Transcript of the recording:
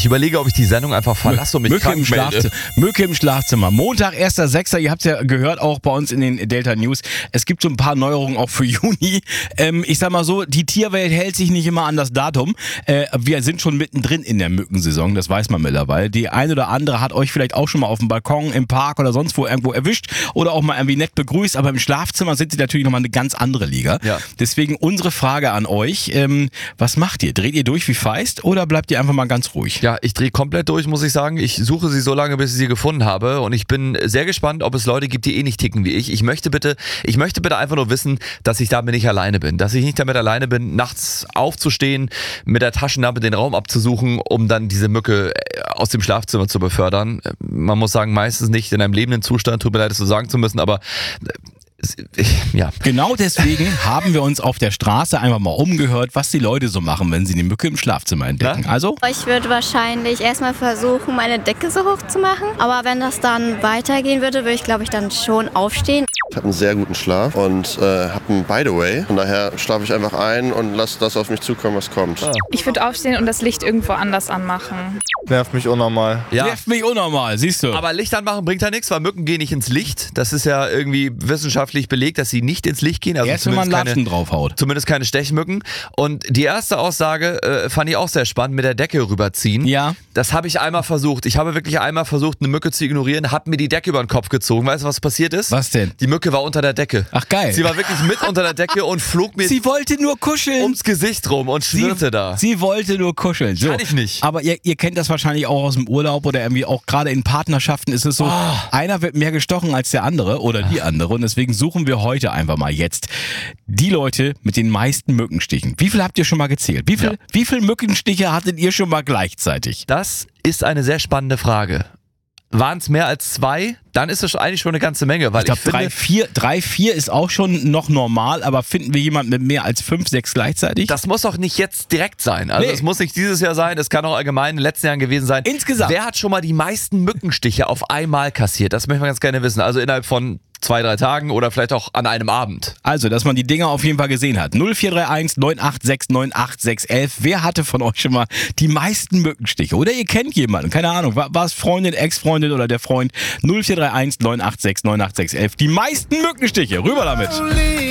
überlege, ob ich die Sendung einfach verlasse und mich krank melde. Mücke im Schlafzimmer. Montag, 1.6. Ihr habt es ja gehört, auch bei uns in den Delta News. Es gibt so ein paar Neuerungen auch für Juni. Ich sag mal so, die Tierwelt hält sich nicht immer an das Datum. Wir sind schon mittendrin in der Mückensaison, das weiß man mittlerweile. Die eine oder andere hat euch vielleicht auch schon mal auf dem Balkon, im Park oder sonst wo irgendwo erwischt oder auch mal irgendwie nett begrüßt, aber im Schlafzimmer sind sie natürlich nochmal eine ganz andere Liga. Ja. Deswegen unsere Frage an euch, was macht ihr? Dreht ihr durch wie Feist oder bleibt ihr einfach mal ganz ruhig? Ja, ich drehe komplett durch, muss ich sagen. Ich suche sie so lange, bis ich sie gefunden habe und ich bin sehr gespannt, ob es Leute gibt, die nicht ticken wie ich. Ich möchte bitte einfach nur wissen, dass ich damit nicht alleine bin. Dass ich nicht damit alleine bin, nachts aufzustehen, mit der Taschenlampe den Raum abzusuchen, um dann diese Mücke aus dem Schlafzimmer zu befördern. Man muss sagen, meistens nicht in einem lebenden Zustand, tut mir leid, das so sagen zu müssen, aber ja. Genau deswegen haben wir uns auf der Straße einfach mal umgehört, was die Leute so machen, wenn sie eine Mücke im Schlafzimmer entdecken. Na? Also? Ich würde wahrscheinlich erstmal versuchen, meine Decke so hoch zu machen. Aber wenn das dann weitergehen würde ich, glaube ich, dann schon aufstehen. Ich habe einen sehr guten Schlaf und habe einen By the way. Von daher schlafe ich einfach ein und lasse das auf mich zukommen, was kommt. Ich würde aufstehen und das Licht irgendwo anders anmachen. Nervt mich unnormal. Ja. Nervt mich unnormal, siehst du. Aber Licht anmachen bringt ja nichts, weil Mücken gehen nicht ins Licht. Das ist ja irgendwie wissenschaftlich belegt, dass sie nicht ins Licht gehen. Also erst wenn man Latschen draufhaut. Zumindest keine Stechmücken. Und die erste Aussage fand ich auch sehr spannend, mit der Decke rüberziehen. Ja. Das habe ich einmal versucht. Ich habe wirklich einmal versucht, eine Mücke zu ignorieren, habe mir die Decke über den Kopf gezogen. Weißt du, was passiert ist? Was denn? Die Mücke war unter der Decke. Ach geil. Sie war wirklich mit unter der Decke und flog mir Sie wollte nur kuscheln. ums Gesicht rum und schwirrte da. Sie wollte nur kuscheln. So. Kann ich nicht. Aber ihr kennt das wahrscheinlich auch aus dem Urlaub oder irgendwie auch gerade in Partnerschaften ist es so, einer wird mehr gestochen als der andere oder die andere und deswegen suchen wir heute einfach mal jetzt die Leute mit den meisten Mückenstichen. Wie viel habt ihr schon mal gezählt? Wie viel Mückenstiche hattet ihr schon mal gleichzeitig? Das ist eine sehr spannende Frage. Waren es mehr als 2? Dann ist es eigentlich schon eine ganze Menge. Weil ich glaube, 3, 4 ist auch schon noch normal, aber finden wir jemanden mit mehr als 5, 6 gleichzeitig? Das muss auch nicht jetzt direkt sein. Also es muss nicht dieses Jahr sein, es kann auch allgemein in den letzten Jahren gewesen sein. Insgesamt. Wer hat schon mal die meisten Mückenstiche auf einmal kassiert? Das möchte man ganz gerne wissen. Also innerhalb von 2, 3 Tagen oder vielleicht auch an einem Abend. Also, dass man die Dinger auf jeden Fall gesehen hat. 0431 986 98611. Wer hatte von euch schon mal die meisten Mückenstiche? Oder ihr kennt jemanden, keine Ahnung, war es Freundin, Ex-Freundin oder der Freund? 0431 986 98611. Die meisten Mückenstiche, rüber damit.